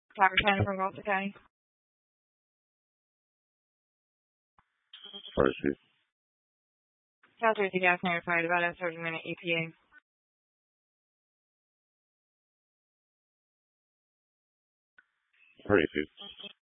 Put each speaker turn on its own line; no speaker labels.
Dr. Shannon from Gloucester County.
First shift.
Southwest Gas notified about a 30-minute EPA.
First shift.